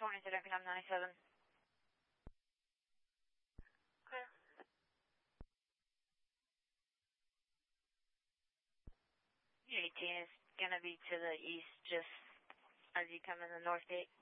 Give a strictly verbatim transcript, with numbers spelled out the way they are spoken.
twenty-two, I'm ninety-seven. Clear. eighteen is going to be to the east, just as you come in the north gate.